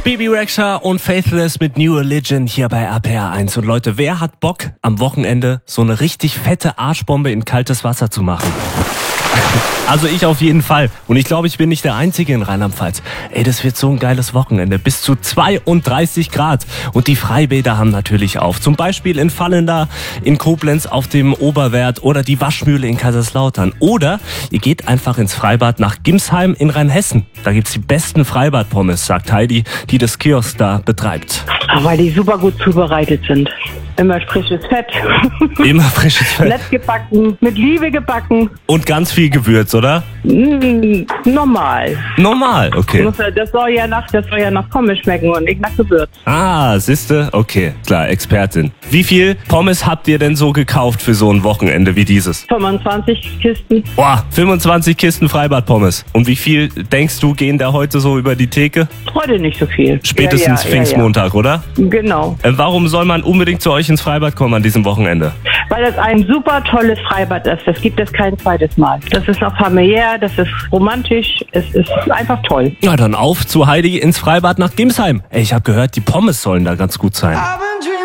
Bebe Rexha und Faithless mit New Religion hier bei RPR1. Und Leute, wer hat Bock, am Wochenende so eine richtig fette Arschbombe in kaltes Wasser zu machen? Also ich auf jeden Fall. Und ich glaube, ich bin nicht der Einzige in Rheinland-Pfalz. Ey, das wird so ein geiles Wochenende. Bis zu 32 Grad. Und die Freibäder haben natürlich auf. Zum Beispiel in Vallendar, in Koblenz auf dem Oberwert oder die Waschmühle in Kaiserslautern. Oder ihr geht einfach ins Freibad nach Gimsheim in Rheinhessen. Da gibt's die besten Freibad-Pommes, sagt Heidi, die das Kiosk da betreibt. Weil die super gut zubereitet sind. Immer frisches Fett. Immer frisches Fett. Nett gebacken, mit Liebe gebacken. Und ganz viel Gewürz, oder? Normal. Normal, okay. Das soll ja nach Pommes schmecken und nicht nach Gewürz. Ah, siehste? Okay, klar, Expertin. Wie viel Pommes habt ihr denn so gekauft für so ein Wochenende wie dieses? 25 Kisten. Boah, 25 Kisten Freibad-Pommes. Und wie viel, denkst du, gehen da heute so über die Theke? Heute nicht so viel. Spätestens Pfingstmontag, oder? Genau. Warum soll man unbedingt zu euch ins Freibad kommen an diesem Wochenende? Weil es ein super tolles Freibad ist. Das gibt es kein zweites Mal. Das ist noch familiär, das ist romantisch, es ist einfach toll. Na dann auf zu Heidi ins Freibad nach Gimsheim. Ey, ich habe gehört, die Pommes sollen da ganz gut sein.